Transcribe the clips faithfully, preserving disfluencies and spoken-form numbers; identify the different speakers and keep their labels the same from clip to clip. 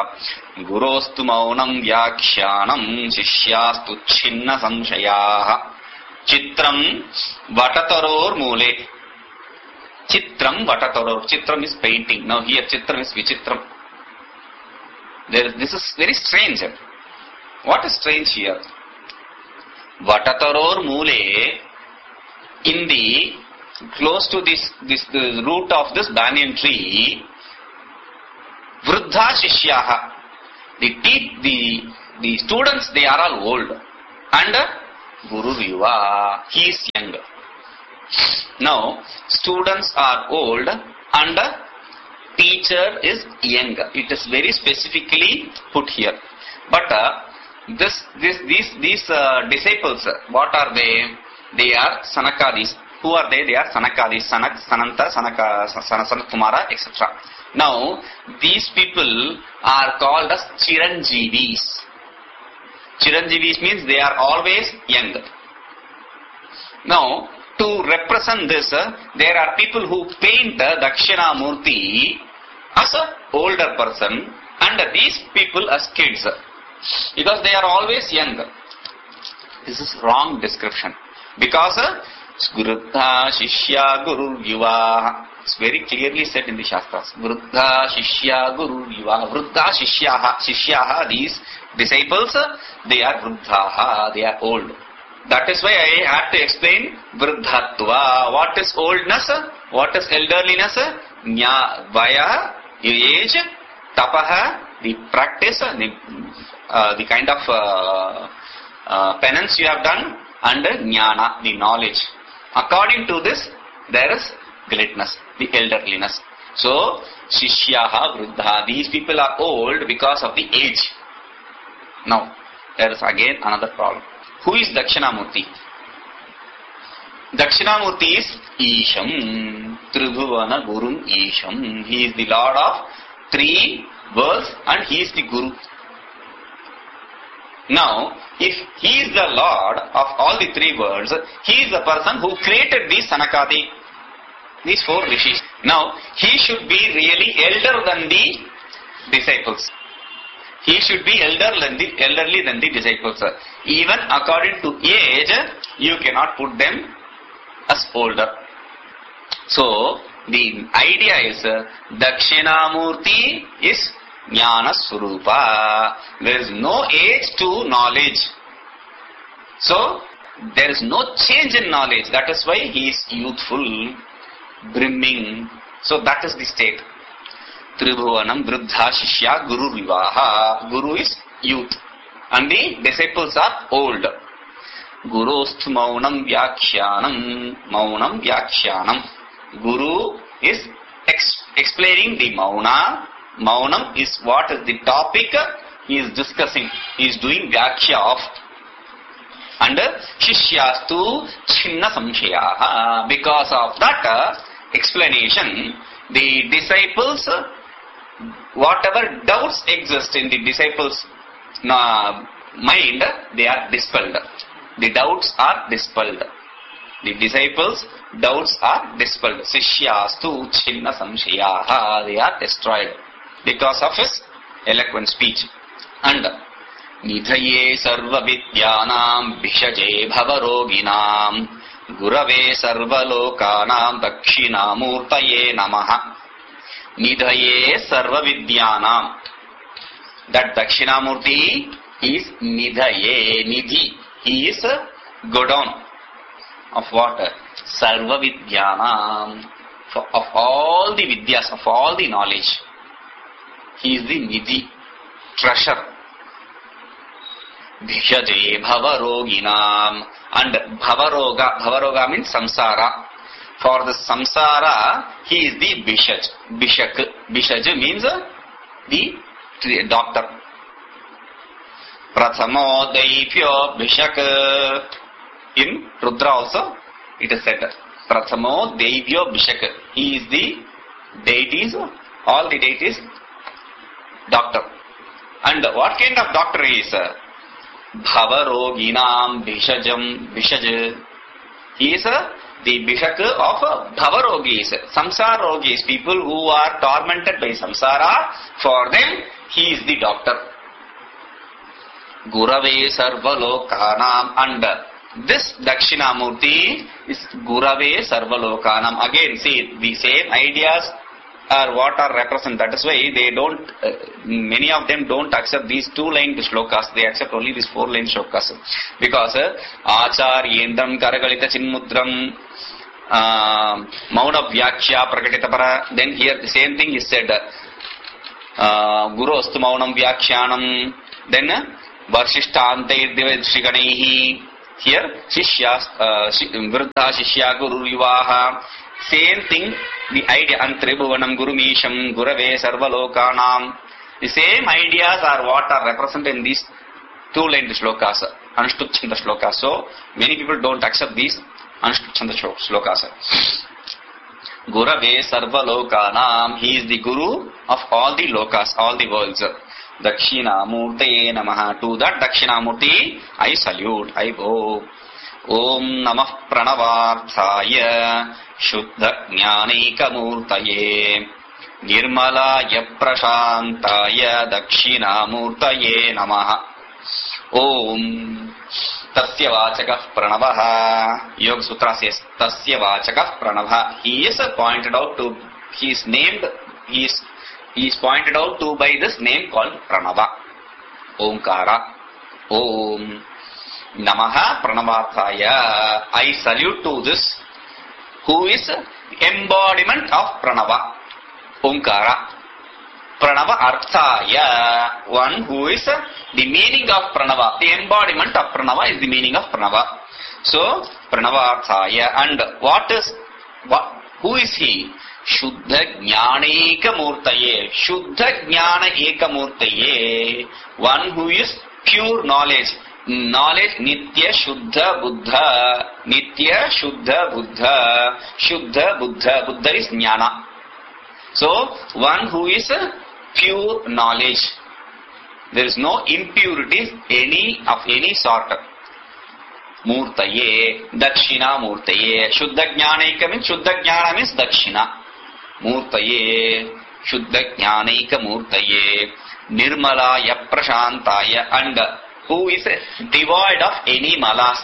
Speaker 1: Gurostu maunam vyakshyanam shishyastu chinna samshayaha. Chitram vatataror mule. Chitram vatataror. Chitram is painting. Now here Chitram is Vichitram. There, this is very strange. What is strange here? Vatataror mule, in the close to this this the root of this banyan tree, Vruddha Shishyaha. The te- the the students, they are all old, and Guru Yuva, he is young. Now students are old and teacher is young. It is very specifically put here. But uh, this this these these uh, disciples, what are they? They are Sanakadis. Who are they? They are Sanakadis, Sanak, Sananta, Sanaka, Sanat Kumara, et cetera. Now these people are called as Chiranjeevis. Chiranjeevis means they are always young. Now to represent this, uh, there are people who paint uh, Dakshinamurti as an older person and uh, these people as kids, because they are always young. This is wrong description, because uh, Vruddha Shishya Guru Yuva, it's very clearly said in the Shastras. Vruddha Shishya Guru Yuva. Vruddha Shishyaha. Shishyaha, these disciples, they are Vruddhaha, they are old. That is why I had to explain Vruddhatva. What is oldness? What is elderliness? Nya, Vaya, age, Tapaha, the practice, the, uh, the kind of uh, uh, penance you have done, and Jnana, the knowledge. According to this, there is greatness, the elderliness. So, Shishyaha, Vruddha, these people are old because of the age. Now, there is again another problem. Who is Dakshinamurti? Dakshinamurti is Isham, Tribhuvana Gurum Isham. He is the Lord of three worlds and he is the Guru. Now, if he is the Lord of all the three worlds, he is the person who created these Sanakadi, these four rishis. Now, he should be really elder than the disciples. He should be elder than the, elderly than the disciples. Even according to age, you cannot put them as older. So, the idea is uh, Dakshinamurti is Jnana Swarupa. There is no age to knowledge. So, there is no change in knowledge. That is why he is youthful, brimming. So, that is the state. Tribhuvanam Vruddha Shishya Guru Vivaha. Guru is youth and the disciples are old. Gurostu Maunam Vyakshyanam. Maunam Vyakshyanam. Guru is ex- explaining the Mauna. Maunam is what is the topic he is discussing. He is doing Vyakshya of. And Shishyastu Chinna Samshayaha. Because of that uh, explanation, the disciples, uh, whatever doubts exist in the disciples' uh, mind, they are dispelled. The doubts are dispelled. The disciples' doubts are dispelled. Sishyastu Chinna Samshayaha. They are destroyed because of his eloquent speech. And Nidhaye Sarva Vidyanam Bishaje Bhavaroginam Gurave Sarva Lokanam Dakshinamurtaye Namaha. Nidhaye Sarva Vidyanam. That Dakshinamurti is Nidhaye, Nidhi. He is a godown of what? Sarva Vidyanam. Of all the Vidyas, of all the knowledge. He is the Nidhi, treasure. Bhishaje Bhavaroginam. And Bhavaroga, Bhavaroga means samsara. For the samsara, he is the Bishaj. Bishak. Bishaj means the doctor. Prathamo Daipyo Bishak. In Rudra also, it is said. Prathamo Daipyo Bishak. He is the deities, all the deities, doctor. And what kind of doctor he is? Bhavaroginam Bishajam Bishaj. He is a, the Bishak of Bhavarogis, Samsara Rogis, people who are tormented by samsara. For them, he is the doctor. Gurave Sarvalokanam, and this Dakshinamurti is Gurave Sarvalokanam. Again, see, the same ideas are what are represented. That is why they don't, uh, many of them don't accept these two-line shlokas. They accept only these four-line shlokas. Because uh, Acharyendram Karagalita Chinmudram uh, Mauna Vyakshya Prakatita Para. Then here the same thing is said. Uh, Guru Astu Maunam Vyakshanam. Then uh, Varshishtantai Divadshiganaihi. Here Shishya uh, Vruddha Shishya Guru Yuvaha. Same thing, the idea, Antribhuvanam Gurumisham Gurave Sarvalokanam. The same ideas are what are represented in these two-line shlokas, Anushtup-chanda shlokas. So, many people don't accept these Anushtup-chanda shlokas. Gurave Sarvalokanam, he is the Guru of all the lokas, all the worlds. Dakshinamurte Namaha. To that Dakshinamurti, I salute, I bow. Om Namah Pranavarthaya Shuddha Jnanika Murtaye Nirmalaya Prashantaya Dakshinamurtaye Namaha. Om Tasya Vachakah Pranavaha. Yoga Sutra says Tasya Vachakah Pranavaha. He is pointed out to, he is named, he is, he is pointed out to by this name called Pranava. Omkara. Om Namaha Pranavarthaya. I salute to this who is embodiment of Pranava, Omkara. Pranava Arthaya, one who is the meaning of Pranava. The embodiment of Pranava is the meaning of Pranava. So, Pranava Arthaya. And what is, what, who is he? Shuddha Jnana Eka Murtaye. Shuddha Jnana Eka Murtaye. One who is pure knowledge. Knowledge, Nitya Shuddha Buddha, Nitya Shuddha Buddha, Shuddha Buddha, Buddha is Jnana. So, one who is pure knowledge. There is no impurities any of any sort. Murtaye, Dakshina Murtaye. Shuddha Jnanaika means, Shuddha Jnana means Dakshina. Murtaye, Shuddha Jnanaika Murtaye, Nirmalaya Prashantaya, and who is devoid of any malas,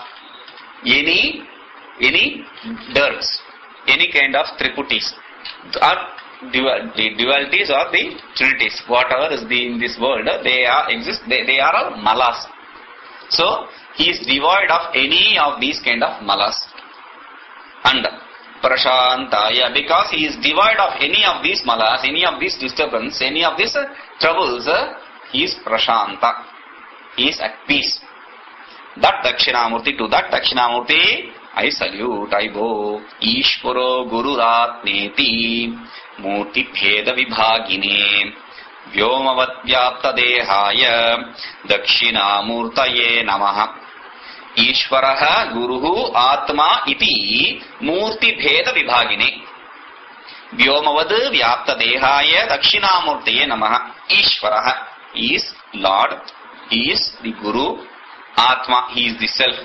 Speaker 1: any any dirts, any kind of triputis, or the dualities or the trinities, whatever is the in this world, they are exist. They, they are all malas. So he is devoid of any of these kind of malas. And Prashantaya, because he is devoid of any of these malas, any of these disturbance, any of these uh, troubles, uh, he is Prashanta. He is at peace. That Dakshinamurti, to that Dakshinamurti, I salute, I bow. Ishvaro Gururatneti Murti Bheda Vibhagine Vyomavat Vyapta Dehaya Dakshinamurtaye Namaha. Ishvaraha Guruhu Atma Iti Murti Bheda Vibhagine Vyomavad Vyapta Dehaya Dakshinamurtaye Namaha. Ishvaraha is Lord. He is the Guru, Atma, he is the Self.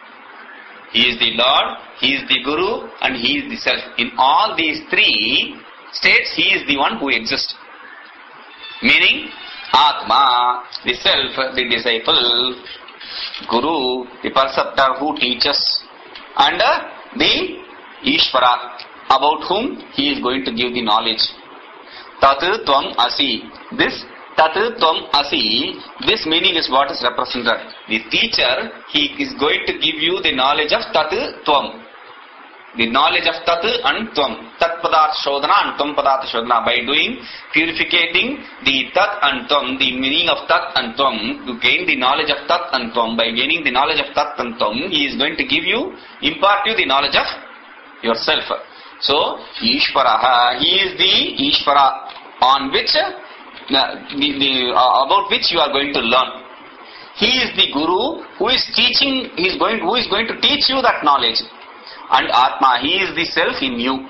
Speaker 1: He is the Lord, he is the Guru, and he is the Self. In all these three states, he is the one who exists. Meaning, Atma, the Self, the disciple, Guru, the preceptor who teaches, and uh, the Ishvara, about whom he is going to give the knowledge. Tat Tvam Asi. This Tat Tvam Asi, this meaning is what is represented. The teacher, he is going to give you the knowledge of Tat Tvam. The knowledge of Tat and Tvam. Tat Padartha Shodhana and Tvam Padartha Shodhana. By doing, purificating the Tat and Tvam, the meaning of Tat and Tvam, to gain the knowledge of Tat and Tvam. By gaining the knowledge of Tat and Tvam, he is going to give you, impart you the knowledge of yourself. So, Ishvaraha, he is the Ishvara on which The, the, uh, about which you are going to learn. He is the Guru who is teaching, he is going, who is going to teach you that knowledge. And Atma, he is the Self in you,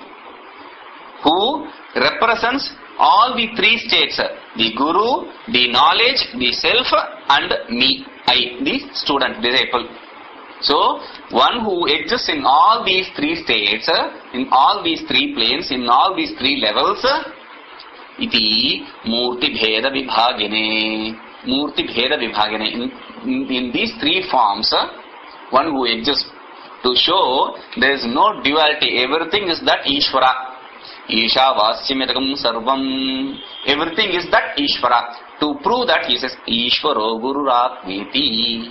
Speaker 1: who represents all the three states, the Guru, the knowledge, the Self, and me, I, the student, disciple. So, one who exists in all these three states, in all these three planes, in all these three levels, iti murti bheda vibhagine. Murti bheda vibhagine. In, in, in these three forms, one who exists to show there is no duality. Everything is that Ishvara. Isha vasyamyatagam sarvam. Everything is that Ishvara. To prove that he says Ishvaro Gururatmeti.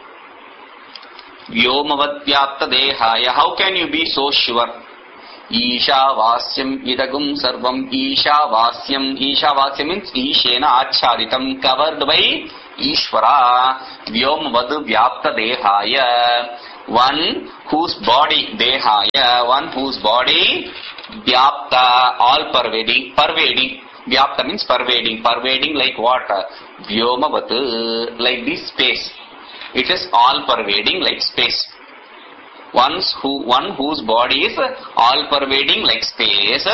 Speaker 1: Vyomavad vyapta dehaya. How can you be so sure? Isha vasyam idagum sarvam. Isha vasyam. Isha vasyam means Ishena achaditam, covered by Ishvara. Vyomavad vyapta dehaya. One whose body, dehaya, one whose body, vyapta, all pervading, pervading. Vyapta means pervading, pervading like what? Vyomavat, like this space. It is all pervading like space. Once who, one whose body is all pervading like space.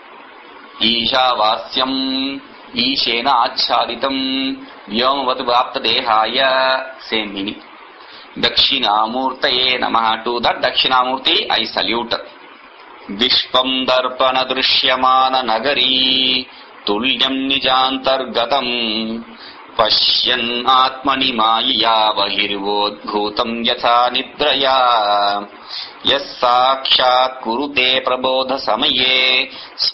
Speaker 1: Isha vasyam, ishena achaditam, vyomavat vyapta dehaya, same meaning. Dakshinamurtaye namaha. To that Dakshinamurti I salute. Vishpam darpana drishyamana nagari tulyam nijantargatam pashyan atmani maya bahirvodbhutam yatha nidraya yas sakshat kurute prabodha samaye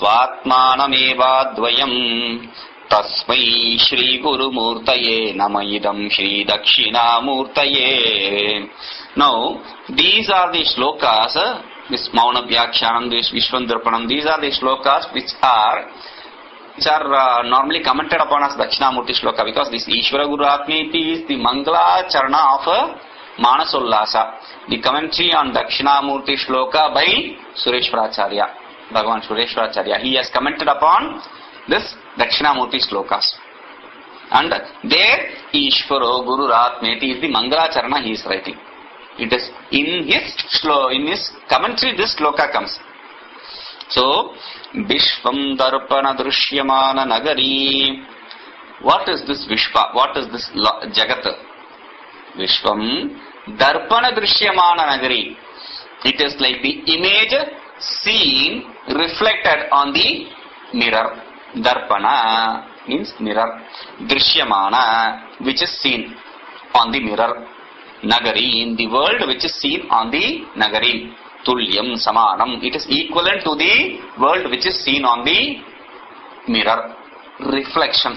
Speaker 1: svatmanamevadvayam tasmai Shri Guru Murtaye Namayidam Shri Dakshina Murtaye. Now, these are the shlokas, uh, this Mauna Vyakhyanam, this Vishwandarpanam, these are the shlokas which are which are uh, normally commented upon as Dakshinamurti shloka, because this Ishvara Guru Atmeti is the Mangala Charana of uh, Manasollasa. The commentary on Dakshinamurti shloka by Sureshwaracharya, Bhagavan Sureshwaracharya. He has commented upon this Dakshinamurti slokas. And there Ishvaro Guru Ratmeti is the Mangala Charana he is writing. It is in his shlo, in his commentary this sloka comes. So, Vishvam Darpana Drishyamana Nagari. What is this Vishva? What is this Jagat? Vishvam Darpana Drishyamana Nagari. It is like the image seen reflected on the mirror. Darpana means mirror. Drishyamana, which is seen on the mirror. Nagari, in the world, which is seen on the Nagari. Tulyam samanam, it is equivalent to the world which is seen on the mirror. Reflection.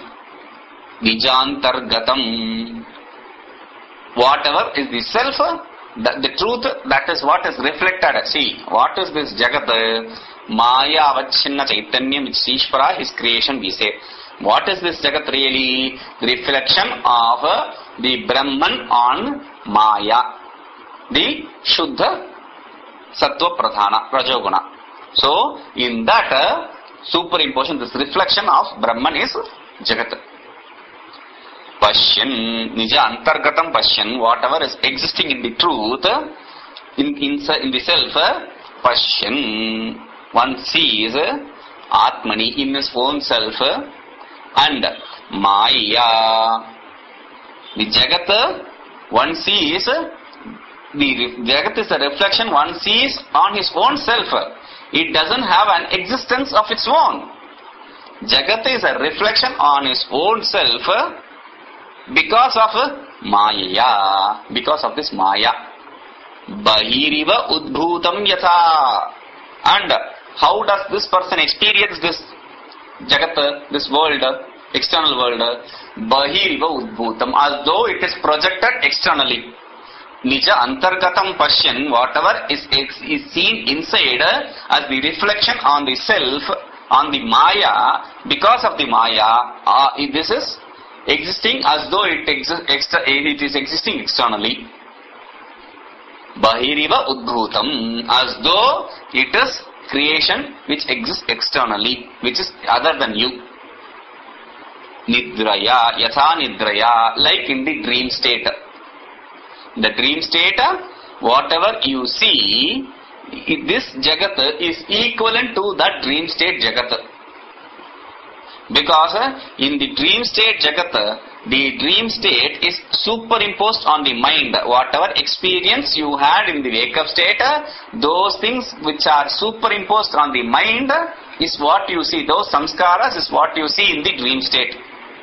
Speaker 1: Nijantargatam. Whatever is the self, the, the truth, that is what is reflected. See, what is this Jagat? Maya avachinna chaitanyam, which is Ishvara, his creation, we say. What is this Jagat really? The reflection of the Brahman on Maya. The Shuddha Sattva Pradhana, Rajoguna. So, in that uh, superimposition, this reflection of Brahman is Jagat. Pashyan, Nija Antargatam Pashyan, whatever is existing in the truth, in, in, in the self, Pashyan, one sees Atmani in his own self, and Maya, the Jagat, one sees, the Jagat is a reflection one sees on his own self. It doesn't have an existence of its own. Jagat is a reflection on his own self because of Maya, because of this Maya. Bahiriva udbhutam yatha. And how does this person experience this Jagat, this world, external world? Bahiriva udbhutam, as though it is projected externally. Nija antargatam pashyan, whatever is, is seen inside as the reflection on the self, on the Maya, because of the Maya, uh, this is existing as though it, exi- extra, it is existing externally. Bahiriva udbhutam, as though it is creation which exists externally, which is other than you. Nidraya, yatha nidraya, like in the dream state. The dream state, whatever you see, this Jagat is equivalent to that dream state Jagat. Because in the dream state Jagat, the dream state is superimposed on the mind. Whatever experience you had in the wake-up state, those things which are superimposed on the mind is what you see. Those samskaras is what you see in the dream state.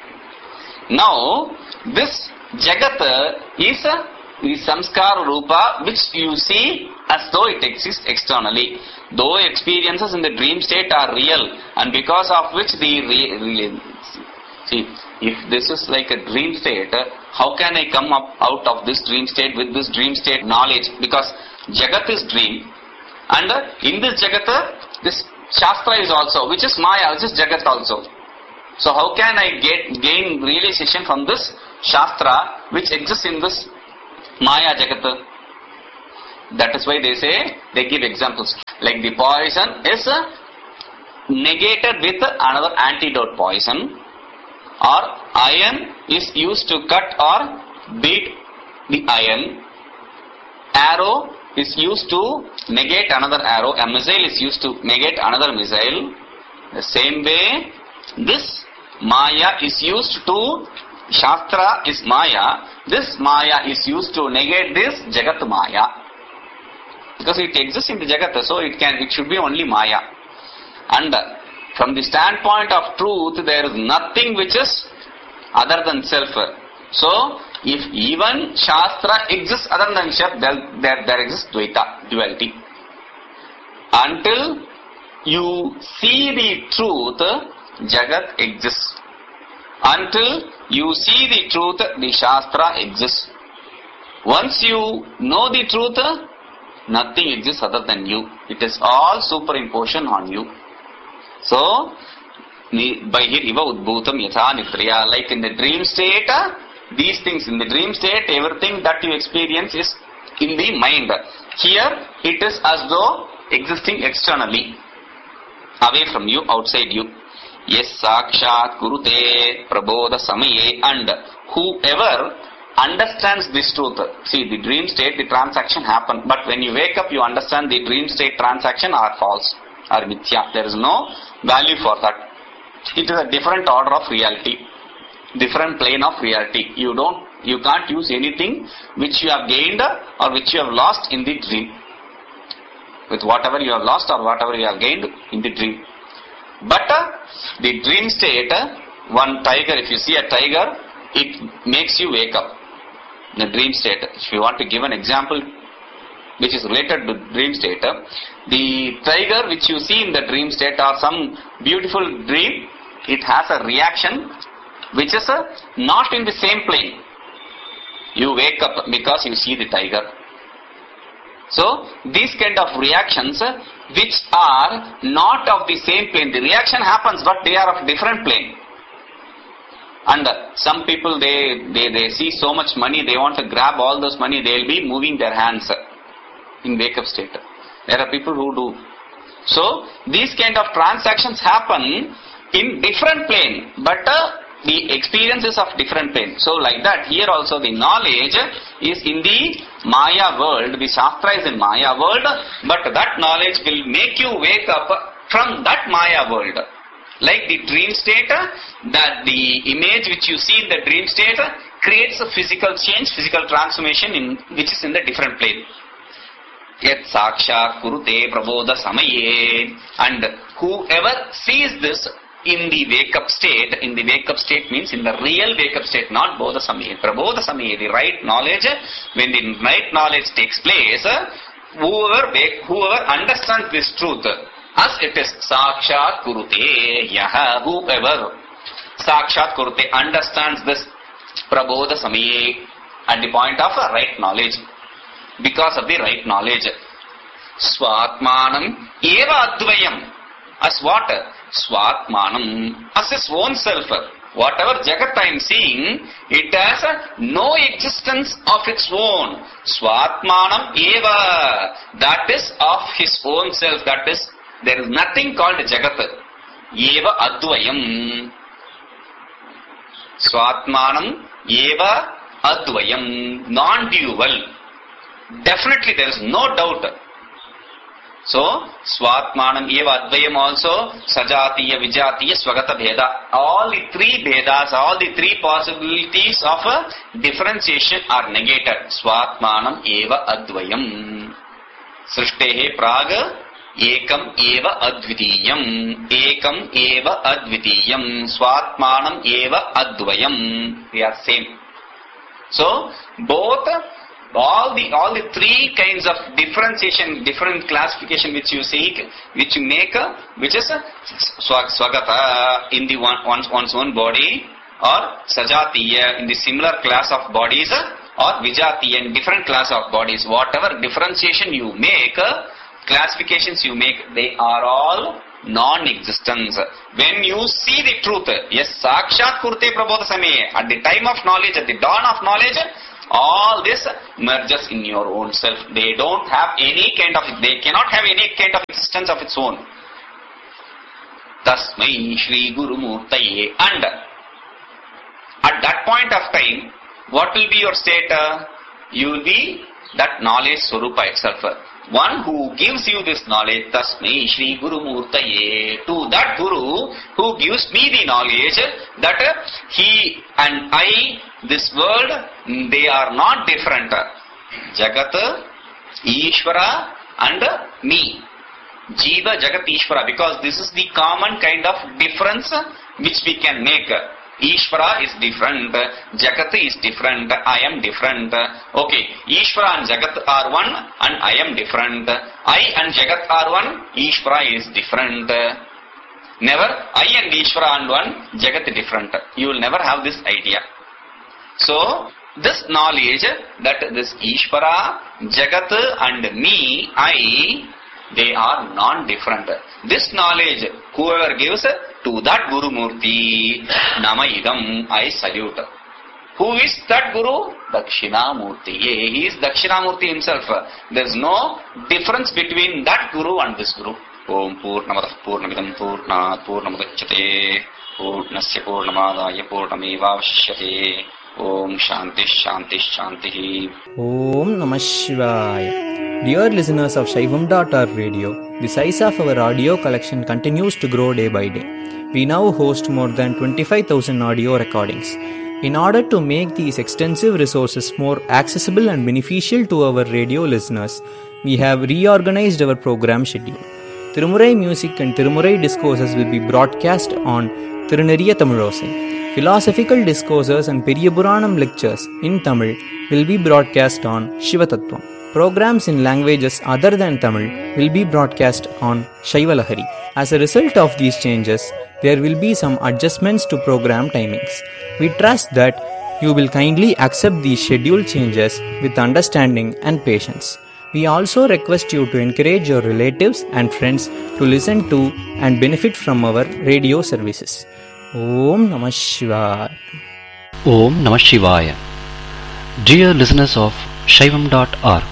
Speaker 1: Now, this Jagat is the samskara rupa which you see as though it exists externally. Though experiences in the dream state are real, and because of which the re- re- see, if this is like a dream state, how can I come up out of this dream state with this dream state knowledge? Because Jagat is dream, and in this Jagat, this Shastra is also, which is Maya, which is Jagat also. So how can I get gain realization from this Shastra which exists in this Maya Jagat? That is why they say, they give examples. Like the poison is negated with another antidote poison, or iron is used to cut or beat the iron. Arrow is used to negate another arrow. A missile is used to negate another missile. The same way, this Maya is used to, Shastra is Maya, this Maya is used to negate this Jagat Maya. Because it exists in the Jagat, so it can, it should be only Maya. And from the standpoint of truth, there is nothing which is other than self. So, if even Shastra exists other than self, there, there, there exists Dvaita, duality. Until you see the truth, Jagat exists. Until you see the truth, the Shastra exists. Once you know the truth, nothing exists other than you. It is all superimposition on you. So, Bahir iva udbhutam yatha nitriya. Like in the dream state, these things in the dream state, everything that you experience is in the mind. Here, it is as though existing externally, away from you, outside you. Yes, sakshat kurute prabodha samaye. And whoever understands this truth. See, the dream state, the transaction happened, but when you wake up, you understand the dream state transaction are false, are mithya. There is no value for that. It is a different order of reality, different plane of reality. You don't, you can't use anything which you have gained or which you have lost in the dream. With whatever you have lost or whatever you have gained in the dream. But uh, the dream state, uh, one tiger, if you see a tiger, it makes you wake up. The dream state. If you want to give an example which is related to dream state, the tiger which you see in the dream state or some beautiful dream, it has a reaction which is uh, not in the same plane. You wake up because you see the tiger. So, these kind of reactions uh, which are not of the same plane. The reaction happens, but they are of different plane. And some people, they, they, they see so much money, they want to grab all those money, they will be moving their hands in wake-up state. There are people who do. So, these kind of transactions happen in different plane, but uh, the experience is of different plane. So, like that, here also the knowledge is in the Maya world, the Shastra is in Maya world, but that knowledge will make you wake up from that Maya world. Like the dream state, that the image which you see in the dream state creates a physical change, physical transformation in which is in the different plane. Yat sakshat kurute prabodha samaye. And whoever sees this in the wake-up state, in the wake-up state means in the real wake-up state, not bodha samaye. Prabodha samaye, the right knowledge, when the right knowledge takes place, whoever, wake, whoever understands this truth, as it is sakshat kurute yaha, whoever sakshat kurute understands this prabodha samaye at the point of a right knowledge, because of the right knowledge. Swatmanam eva advayam. As what? Swatmanam. As his own self. Whatever Jagat I am seeing, it has no existence of its own. Swatmanam eva. That is of his own self. That is, there is nothing called Jagat. Eva advayam. Swatmanam eva advayam. Non-dual. Definitely there is no doubt. So, Swatmanam eva advayam also, Sajatiya, Vijatiya, Swagata Bheda. All the three Bhedas, all the three possibilities of a differentiation are negated. Swatmanam eva advayam. Srishtehe praga, Ekam eva advitiyam. Ekam eva advitiyam. Swatmanam eva advayam. They are same. So, both all the all the three kinds of differentiation, different classification which you seek, which you make, which is swagata in the one, one's, one's own body, or sajatiya in the similar class of bodies, or vijatiya in different class of bodies. Whatever differentiation you make, classifications you make, they are all non-existence. When you see the truth, yes, sakshat kurte prabodha samaye, at the time of knowledge, at the dawn of knowledge, all this merges in your own self. They don't have any kind of, they cannot have any kind of existence of its own. Tasmai Shri Guru Murtaye. And at that point of time, what will be your state? You will be that knowledge Swarupa itself. One who gives you this knowledge, Tasmai Shri Guru Murtaye, to that Guru who gives me the knowledge that he and I, this world, they are not different. Jagat, Ishvara and me. Jiva, Jagat, Ishvara, because this is the common kind of difference which we can make. Ishvara is different, Jagat is different, I am different. Okay, Ishvara and Jagat are one and I am different. I and Jagat are one, Ishvara is different. Never I and Ishvara and one, Jagat is different. You will never have this idea. So, this knowledge that this Ishvara, Jagat and me, I, they are non-different. This knowledge, whoever gives to that Guru Murti, Nama Idam, I salute. Who is that Guru? Dakshinamurti. He is Dakshinamurti himself. There is no difference between that Guru and this Guru. Om Purnamadav Purnamidam Purnat Purnamudachyate Purnasya Purnamadaya Purnamevavashyate. Om Shanti Shanti Shanti.
Speaker 2: Om Namah Shivaya. Dear listeners of Shaivam dot org radio, the size of our audio collection continues to grow day by day. We now host more than twenty-five thousand audio recordings. In order to make these extensive resources more accessible and beneficial to our radio listeners, we have reorganized our program schedule. Tirumurai music and Tirumurai discourses will be broadcast on Tiruneriya Tamilosai. Philosophical discourses and Periyapuranam lectures in Tamil will be broadcast on Shivatattvam. Programs in languages other than Tamil will be broadcast on Shaivalahari. As a result of these changes, there will be some adjustments to program timings. We trust that you will kindly accept these schedule changes with understanding and patience. We also request you to encourage your relatives and friends to listen to and benefit from our radio services. Om Namah Shivaya.
Speaker 3: Om Namah Shivaya. Dear listeners of Shaivam dot org,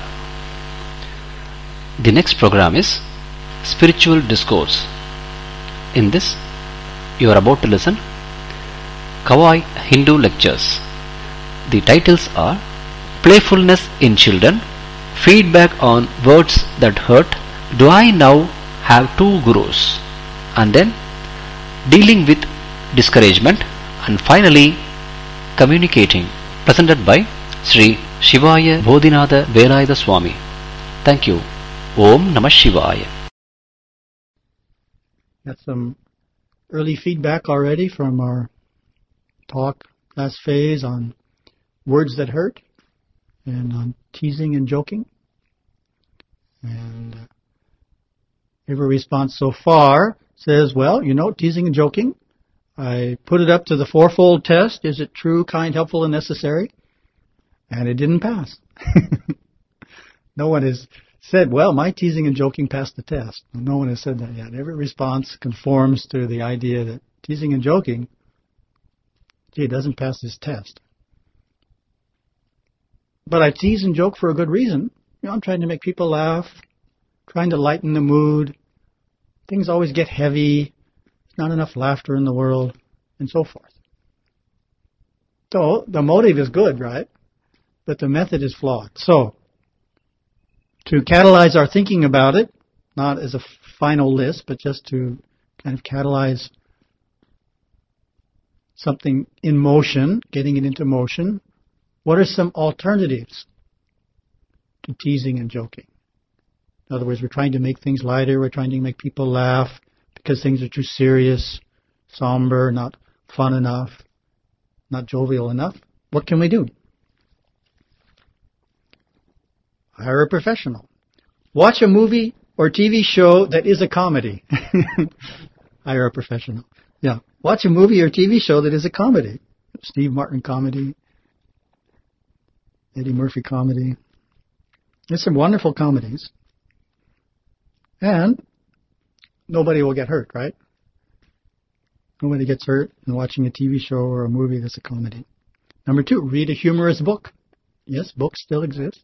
Speaker 3: the next program is Spiritual Discourse. In this, you are about to listen Kawai Hindu Lectures. The titles are Playfulness in Children, Feedback on Words That Hurt, Do I Now Have Two Gurus? And then Dealing with Discouragement, and finally Communicating, presented by Sri Shivaya Bodhinatha Velayatha Swami. Thank you. Om Namah Shivaya.
Speaker 4: Got some early feedback already from our talk last phase on words that hurt and on teasing and joking. And uh, every response so far says, well, you know, teasing and joking, I put it up to the fourfold test. Is it true, kind, helpful, and necessary? And it didn't pass. No one has said, well, my teasing and joking passed the test. No one has said that yet. Every response conforms to the idea that teasing and joking, gee, it doesn't pass this test. But I tease and joke for a good reason. You know, I'm trying to make people laugh, trying to lighten the mood. Things always get heavy. Not enough laughter in the world, and so forth. So, the motive is good, right? But the method is flawed. So, to catalyze our thinking about it, not as a final list, but just to kind of catalyze something in motion, getting it into motion. What are some alternatives to teasing and joking? In other words, we're trying to make things lighter, we're trying to make people laugh because things are too serious, somber, not fun enough, not jovial enough. What can we do? Hire a professional. Watch a movie or T V show that is a comedy. Hire a professional. Yeah. Watch a movie or T V show that is a comedy. Steve Martin comedy. Eddie Murphy comedy. There's some wonderful comedies. And nobody will get hurt, right? Nobody gets hurt in watching a T V show or a movie that's a comedy. Number two, read a humorous book. Yes, books still exist.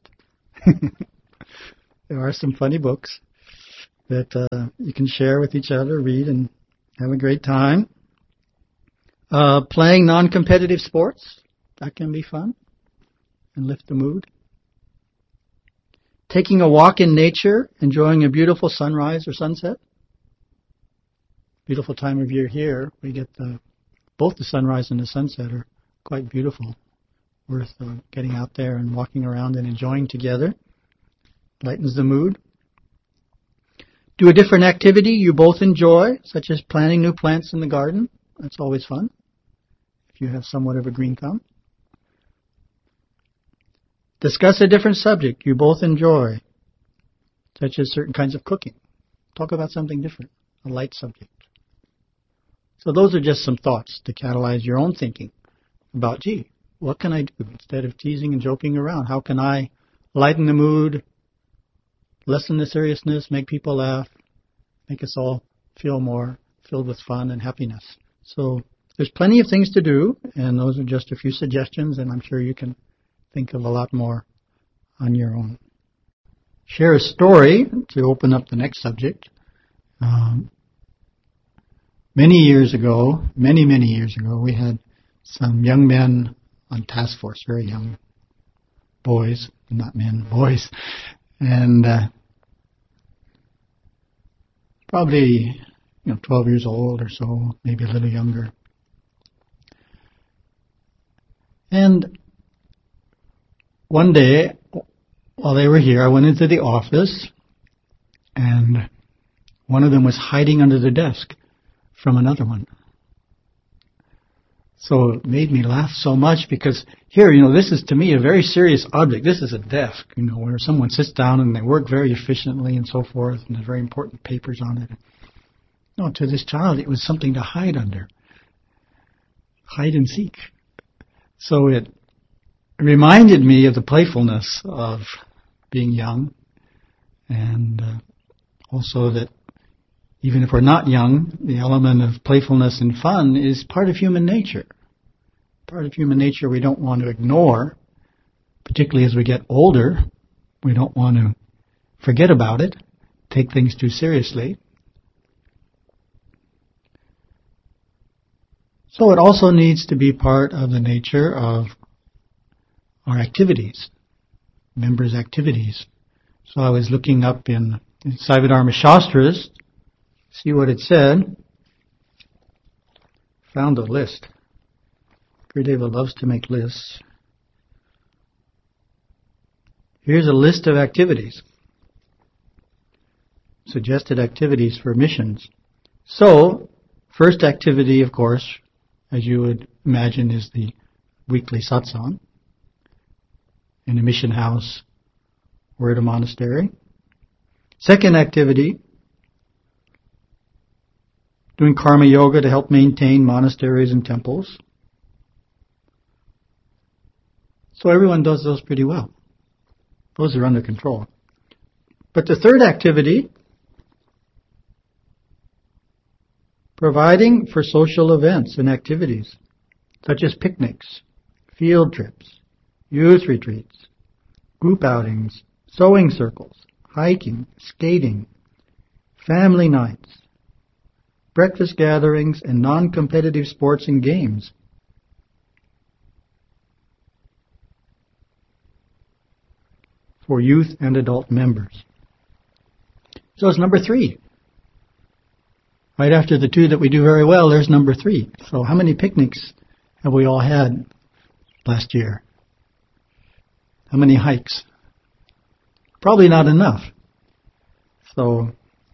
Speaker 4: There are some funny books that uh, you can share with each other, read, and have a great time. Uh, playing non-competitive sports, that can be fun and lift the mood. Taking a walk in nature, enjoying a beautiful sunrise or sunset. Beautiful time of year here. We get the, both the sunrise and the sunset are quite beautiful. Worth uh, getting out there and walking around and enjoying together. Lightens the mood. Do a different activity you both enjoy, such as planting new plants in the garden. That's always fun, if you have somewhat of a green thumb. Discuss a different subject you both enjoy, such as certain kinds of cooking. Talk about something different, a light subject. So those are just some thoughts to catalyze your own thinking about, gee, what can I do instead of teasing and joking around? How can I lighten the mood, lessen the seriousness, make people laugh, make us all feel more filled with fun and happiness? So there's plenty of things to do, and those are just a few suggestions, and I'm sure you can think of a lot more on your own. Share a story to open up the next subject. Um, many years ago, many, many years ago, we had some young men on task force, very young boys, not men, boys, and uh, probably you know twelve years old or so, maybe a little younger. And one day, while they were here, I went into the office, and one of them was hiding under the desk from another one. So it made me laugh so much because here, you know, this is to me a very serious object. This is a desk, you know, where someone sits down and they work very efficiently and so forth, and there's very important papers on it. No, to this child, it was something to hide under. Hide and seek. So it reminded me of the playfulness of being young, and uh, also that even if we're not young, the element of playfulness and fun is part of human nature. Part of human nature we don't want to ignore, particularly as we get older. We don't want to forget about it, take things too seriously. So it also needs to be part of the nature of our activities, members' activities. So I was looking up in, in Saividharma Shastras, see what it said. Found a list. Gurudeva loves to make lists. Here's a list of activities. Suggested activities for missions. So, first activity, of course, as you would imagine, is the weekly satsang in a mission house or at a monastery. Second activity, doing karma yoga to help maintain monasteries and temples. So everyone does those pretty well. Those are under control. But the third activity, providing for social events and activities, such as picnics, field trips, youth retreats, group outings, sewing circles, hiking, skating, family nights, breakfast gatherings, and non-competitive sports and games. For youth and adult members. So it's number three. Right after the two that we do very well, there's number three. So how many picnics have we all had last year? How many hikes? Probably not enough. So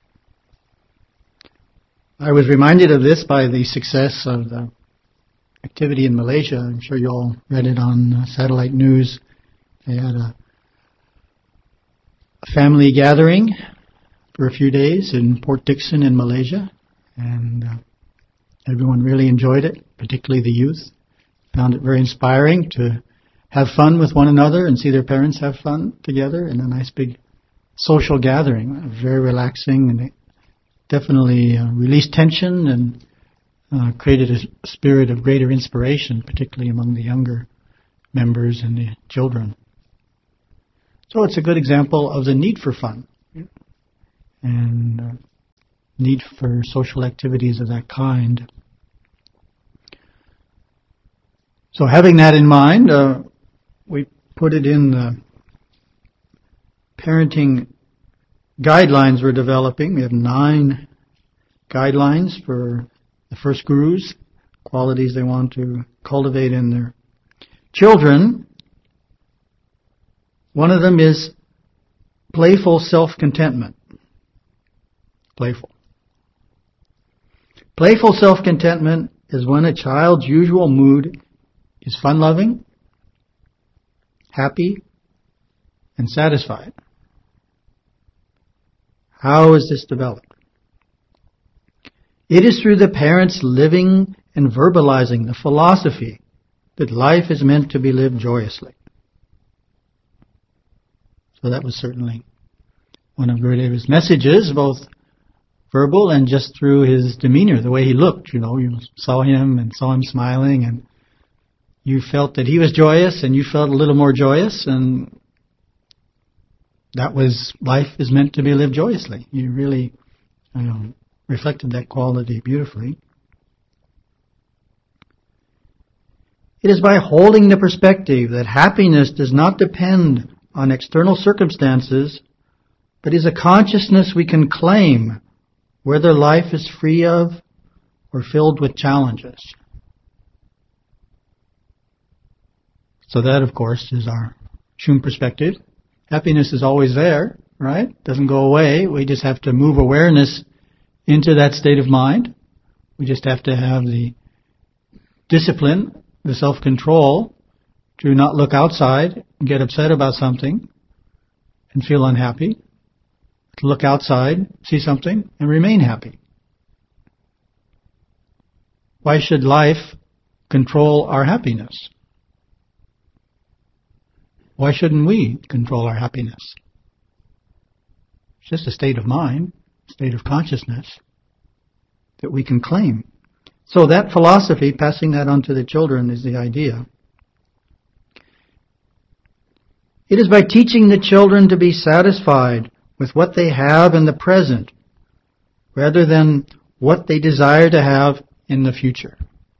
Speaker 4: I was reminded of this by the success of the activity in Malaysia. I'm sure you all read it on uh, satellite news. They had a, a family gathering for a few days in Port Dickson in Malaysia, and uh, everyone really enjoyed it, particularly the youth. Found it very inspiring to have fun with one another and see their parents have fun together in a nice big social gathering. Very relaxing, and it definitely uh, released tension and uh, created a spirit of greater inspiration, particularly among the younger members and the children. So it's a good example of the need for fun and uh, need for social activities of that kind. So having that in mind, uh, we put it in the parenting guidelines we're developing. We have nine guidelines for the first gurus, qualities they want to cultivate in their children. One of them is playful self-contentment. Playful. Playful self-contentment is when a child's usual mood is fun-loving, happy, and satisfied. How is this developed? It is through the parents living and verbalizing the philosophy that life is meant to be lived joyously. So that was certainly one of Gurudeva's messages, both verbal and just through his demeanor, the way he looked. You know, you saw him and saw him smiling, and you felt that he was joyous, and you felt a little more joyous, and that was, life is meant to be lived joyously. You really, you know, reflected that quality beautifully. It is by holding the perspective that happiness does not depend on external circumstances, but is a consciousness we can claim, whether life is free of or filled with challenges. So that, of course, is our Shum perspective. Happiness is always there, right? Doesn't go away. We just have to move awareness into that state of mind. We just have to have the discipline, the self-control to not look outside and get upset about something and feel unhappy. To look outside, see something, and remain happy. Why should life control our happiness? Why shouldn't we control our happiness? It's just a state of mind, state of consciousness that we can claim. So that philosophy, passing that on to the children, is the idea. It is by teaching the children to be satisfied with what they have in the present, rather than what they desire to have in the future.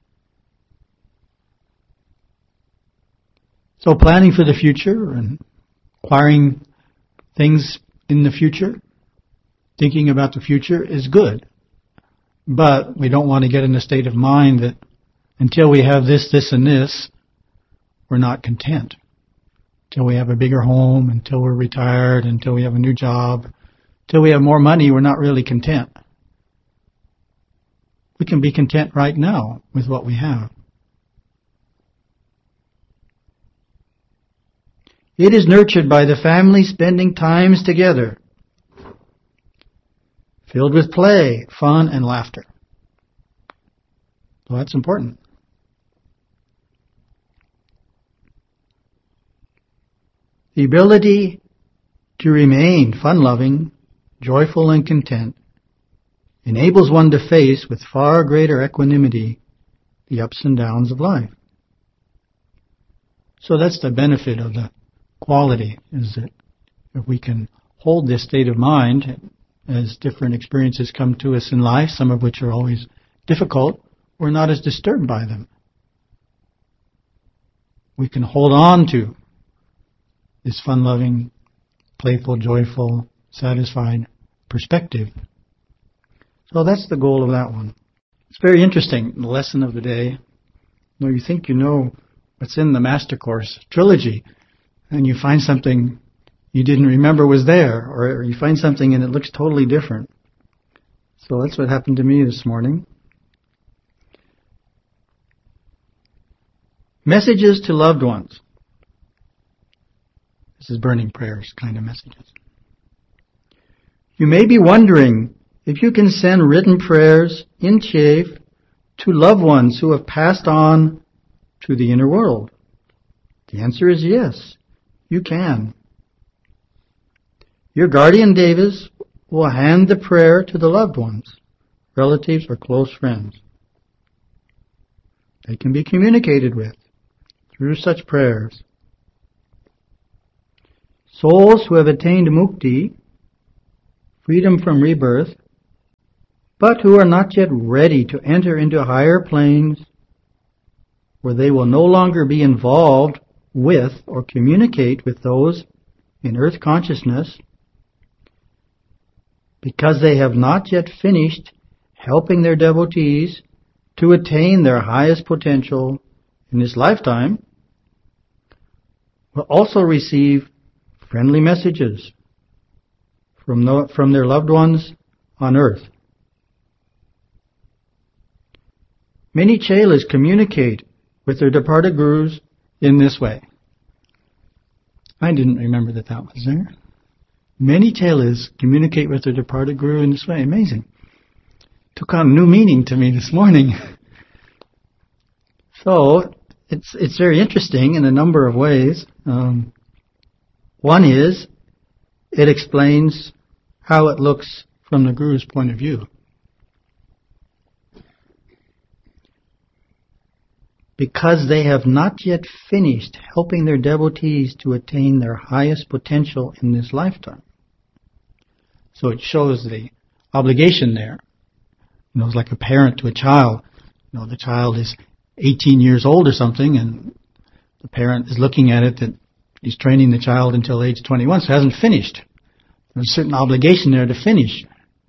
Speaker 4: So planning for the future and acquiring things in the future, thinking about the future is good. But we don't want to get in a state of mind that until we have this, this, and this, we're not content. Until we have a bigger home, until we're retired, until we have a new job, until we have more money, we're not really content. We can be content right now with what we have. It is nurtured by the family spending times together, filled with play, fun, and laughter. So that's important. The ability to remain fun-loving, joyful, and content enables one to face with far greater equanimity the ups and downs of life. So that's the benefit of the quality, is that if we can hold this state of mind as different experiences come to us in life, some of which are always difficult, we're not as disturbed by them. We can hold on to this fun-loving, playful, joyful, satisfied perspective. So that's the goal of that one. It's very interesting, the lesson of the day. You know, you think you know what's in the Master Course trilogy, and you find something you didn't remember was there, or you find something and it looks totally different. So that's what happened to me this morning. Messages to loved ones. This is burning prayers kind of messages. You may be wondering if you can send written prayers in chief to loved ones who have passed on to the inner world. The answer is yes, you can. Your guardian devas will hand the prayer to the loved ones, relatives or close friends. They can be communicated with through such prayers. Souls who have attained mukti, freedom from rebirth, but who are not yet ready to enter into higher planes where they will no longer be involved with or communicate with those in earth consciousness because they have not yet finished helping their devotees to attain their highest potential in this lifetime, will also receive friendly messages from, the, from their loved ones on earth. Many chelas communicate with their departed gurus in this way. I didn't remember that that was there. Many chelas communicate with their departed guru in this way. Amazing. Took on new meaning to me this morning. So, it's it's very interesting in a number of ways. Um, one is, it explains how it looks from the guru's point of view. Because they have not yet finished helping their devotees to attain their highest potential in this lifetime. So it shows the obligation there. You know, it's like a parent to a child. You know, the child is eighteen years old or something, and the parent is looking at it that he's training the child until age twenty-one, so he hasn't finished. There's a certain obligation there to finish.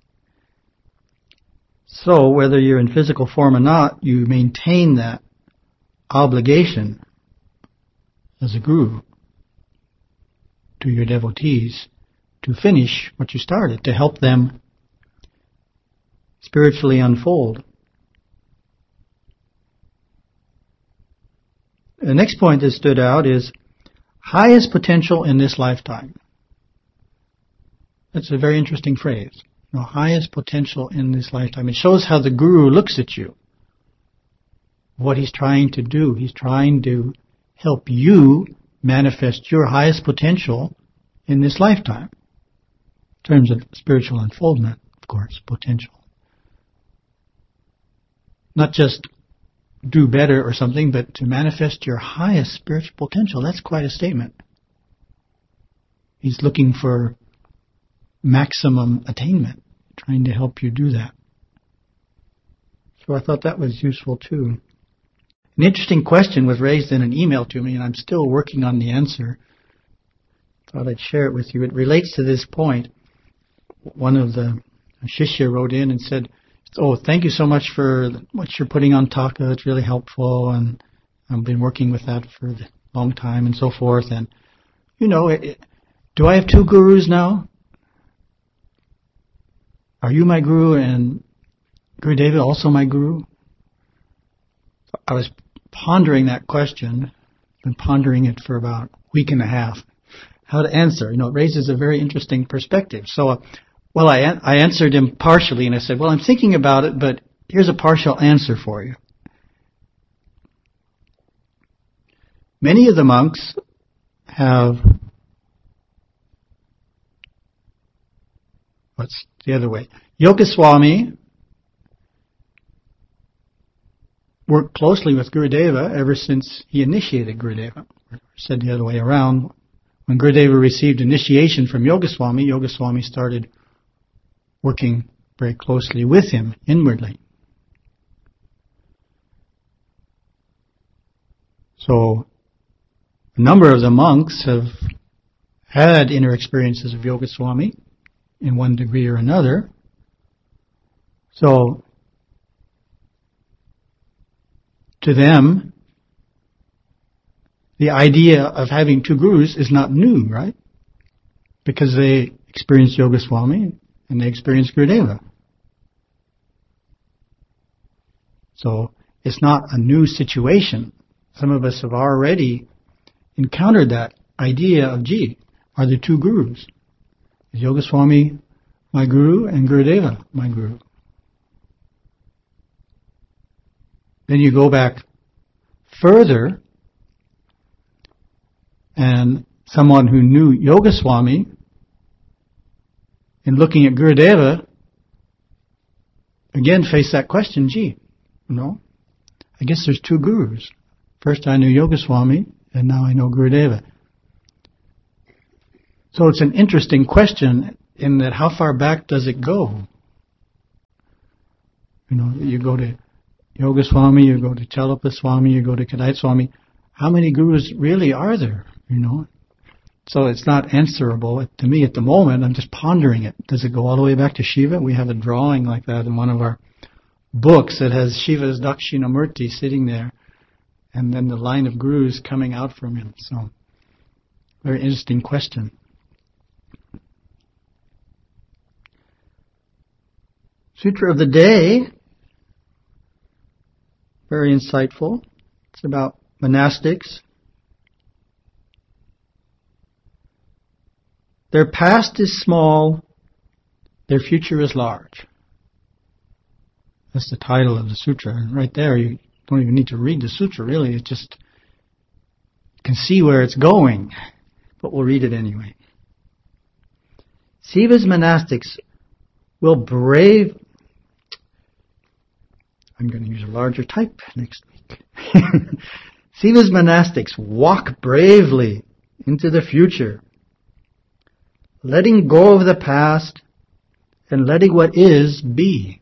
Speaker 4: So whether you're in physical form or not, you maintain that obligation as a guru to your devotees to finish what you started, to help them spiritually unfold. The next point that stood out is highest potential in this lifetime. That's a very interesting phrase. You know, highest potential in this lifetime. It shows how the guru looks at you. What he's trying to do. He's trying to help you manifest your highest potential in this lifetime. In terms of spiritual unfoldment, of course, potential. Not just do better or something, but to manifest your highest spiritual potential. That's quite a statement. He's looking for maximum attainment, trying to help you do that. So I thought that was useful too. An interesting question was raised in an email to me, and I'm still working on the answer. Thought I'd share it with you. It relates to this point. One of the Shishya wrote in and said, "Oh, thank you so much for what you're putting on Taka. It's really helpful, and I've been working with that for a long time and so forth. And, you know, it, it, do I have two gurus now? Are you my guru and Gurudeva also my guru?" I was pondering that question, been pondering it for about a week and a half, how to answer. You know, it raises a very interesting perspective. So, uh, well, I, an- I answered him partially, and I said, well, I'm thinking about it, but here's a partial answer for you. Many of the monks have, what's the other way? Yogaswami worked closely with Gurudeva ever since he initiated Gurudeva. Or said the other way around. When Gurudeva received initiation from Yogaswami, Yogaswami started working very closely with him inwardly. So, a number of the monks have had inner experiences of Yogaswami in one degree or another. So, to them, the idea of having two gurus is not new, right? Because they experienced Yogaswami and they experienced Gurudeva. So, it's not a new situation. Some of us have already encountered that idea of, gee, are there two gurus? Is Yogaswami my guru and Gurudeva my guru? Then you go back further, and someone who knew Yogaswami, in looking at Gurudeva, again faced that question, gee, you know, I guess there's two gurus. First I knew Yogaswami, and now I know Gurudeva. So it's an interesting question in that how far back does it go? You know, you go to Yogaswami, you go to Chalapaswami, you go to Kadai Swami. How many gurus really are there? You know, so it's not answerable to me at the moment. I'm just pondering it. Does it go all the way back to Shiva? We have a drawing like that in one of our books that has Shiva's Dakshinamurti sitting there, and then the line of gurus coming out from him. So, very interesting question. Sutra of the day, very insightful. It's about monastics. Their past is small, their future is large. That's the title of the sutra. And right there, you don't even need to read the sutra, really. It just, you can see where it's going. But we'll read it anyway. Siva's monastics will brave... I'm going to use a larger type next week. Siva's monastics walk bravely into the future, letting go of the past and letting what is be.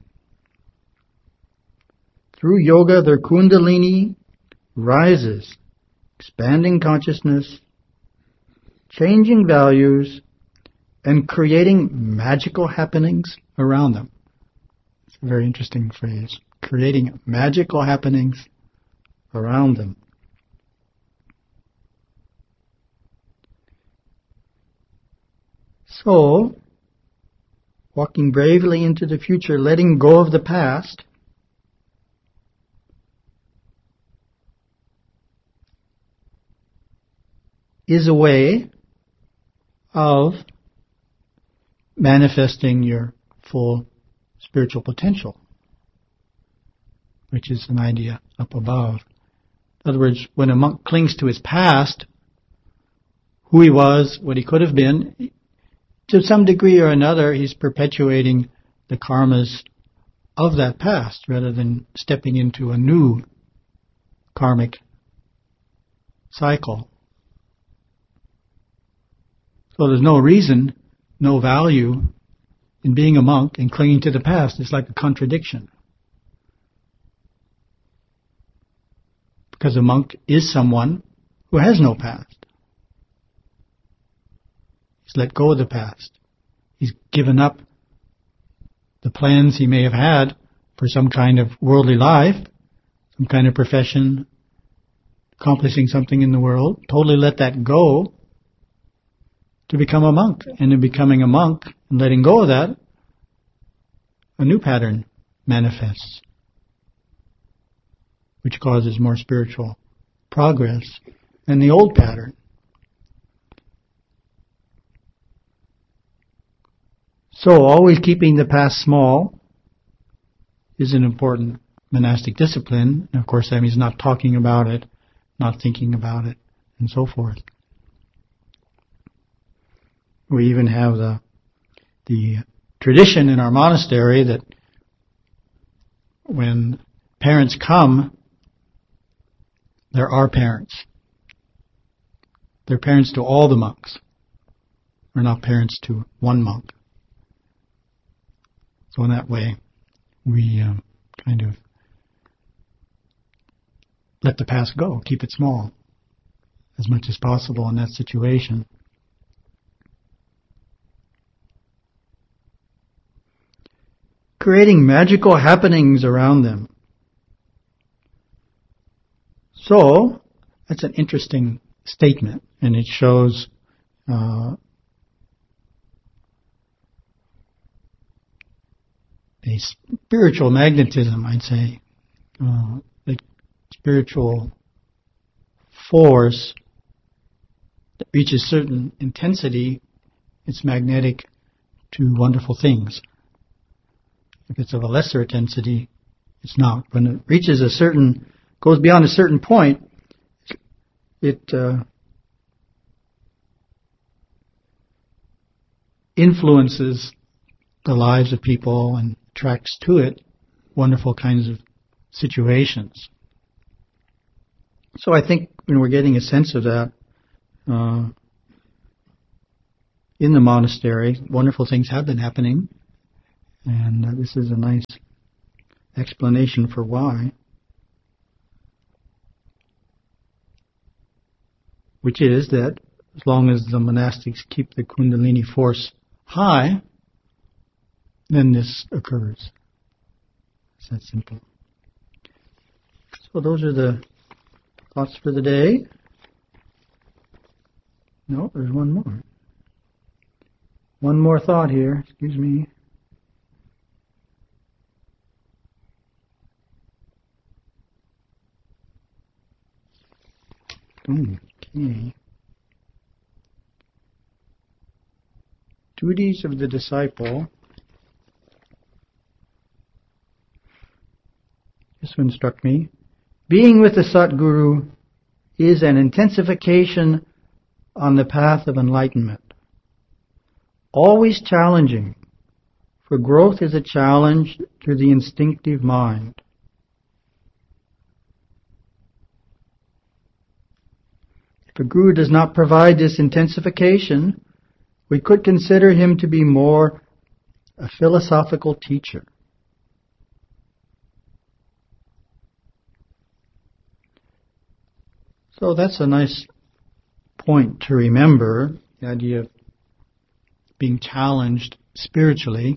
Speaker 4: Through yoga, their kundalini rises, expanding consciousness, changing values, and creating magical happenings around them. It's a very interesting phrase. Creating magical happenings around them. So, walking bravely into the future, letting go of the past, is a way of manifesting your full spiritual potential, which is an idea up above. In other words, when a monk clings to his past, who he was, what he could have been, to some degree or another, he's perpetuating the karmas of that past rather than stepping into a new karmic cycle. So there's no reason, no value in being a monk and clinging to the past. It's like a contradiction. Because a monk is someone who has no past. He's let go of the past. He's given up the plans he may have had for some kind of worldly life, some kind of profession, accomplishing something in the world. Totally let that go to become a monk. And in becoming a monk and letting go of that, a new pattern manifests, which causes more spiritual progress than the old pattern. So always keeping the past small is an important monastic discipline. And of course, that means not talking about it, not thinking about it, and so forth. We even have the the tradition in our monastery that when parents come, there are parents. They're parents to all the monks. We're not parents to one monk. So in that way, we uh, kind of let the past go, keep it small as much as possible in that situation. creating magical happenings around them. So, that's an interesting statement, and it shows uh, a spiritual magnetism, I'd say, uh, a spiritual force that reaches certain intensity, it's magnetic to wonderful things. If it's of a lesser intensity, it's not. When it reaches a certain, goes beyond a certain point, it uh, influences the lives of people and attracts to it wonderful kinds of situations. So I think when we're getting a sense of that uh, in the monastery, wonderful things have been happening, and uh, this is a nice explanation for why, which is that as long as the monastics keep the Kundalini force high, then this occurs. It's that simple. So those are the thoughts for the day. No, there's one more. One more thought here. Excuse me. Okay. Duties of the disciple. This one struck me. Being with the Satguru is an intensification on the path of enlightenment. Always challenging, for growth is a challenge to the instinctive mind. If a guru does not provide this intensification, we could consider him to be more a philosophical teacher. So that's a nice point to remember, the idea of being challenged spiritually.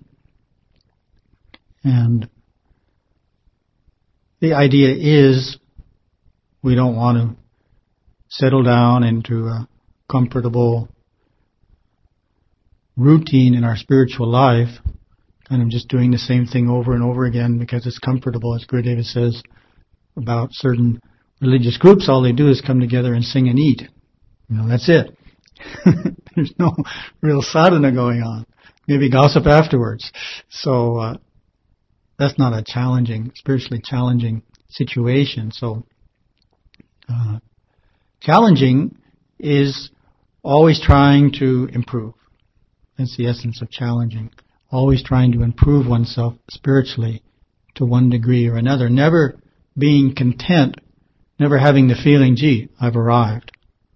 Speaker 4: And the idea is we don't want to settle down into a comfortable routine in our spiritual life, kind of just doing the same thing over and over again because it's comfortable. As Gurudeva says about certain religious groups, all they do is come together and sing and eat. You know, that's it. There's no real sadhana going on. Maybe gossip afterwards. So uh, that's not a challenging, spiritually challenging situation. So uh, challenging is always trying to improve. That's the essence of challenging. Always trying to improve oneself spiritually to one degree or another. Never being content, never having the feeling, gee, I've arrived.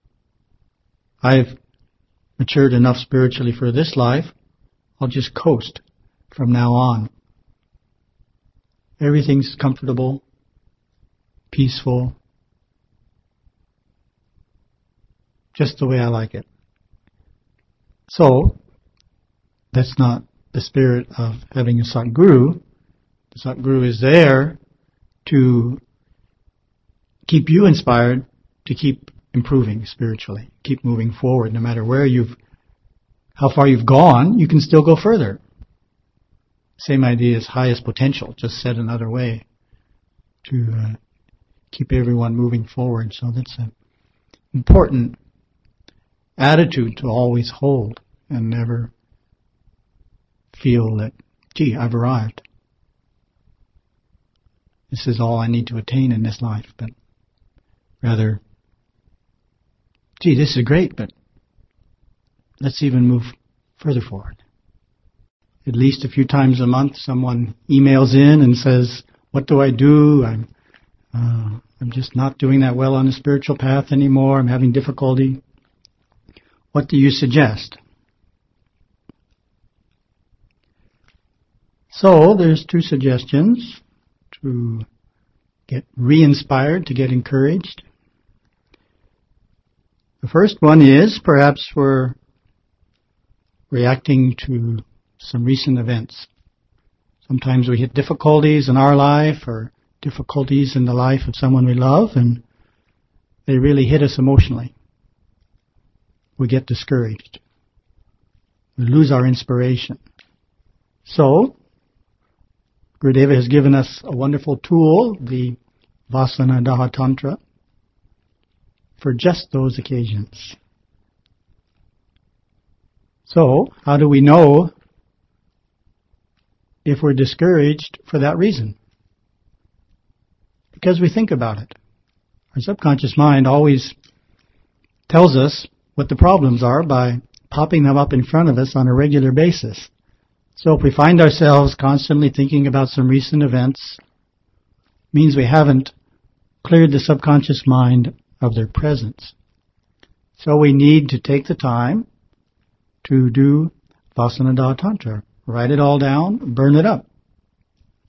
Speaker 4: I've matured enough spiritually for this life. I'll just coast from now on. Everything's comfortable, peaceful, just the way I like it. So, that's not the spirit of having a Satguru. The Satguru is there to keep you inspired to keep improving spiritually, keep moving forward. No matter where you've, how far you've gone, you can still go further. Same idea as highest potential, just said another way, to uh, keep everyone moving forward. So that's an important attitude to always hold and never feel that, gee, I've arrived. This is all I need to attain in this life, but rather, gee, this is great, but let's even move further forward. At least a few times a month, someone emails in and says, what do I do? I'm, uh, I'm just not doing that well on the spiritual path anymore. I'm having difficulty. What do you suggest? So, there's two suggestions to get re-inspired, to get encouraged. The first one is perhaps we're reacting to some recent events, Sometimes we hit difficulties in our life or difficulties in the life of someone we love, and they really hit us emotionally. We get discouraged. We lose our inspiration. So, Gurudeva has given us a wonderful tool, the Vasana Daha Tantra, for just those occasions. So, how do we know if we're discouraged for that reason? Because we think about it. Our subconscious mind always tells us what the problems are by popping them up in front of us on a regular basis. So if we find ourselves constantly thinking about some recent events, it means we haven't cleared the subconscious mind of their presence. So we need to take the time to do Vasana Daha Tantra. Write it all down, burn it up.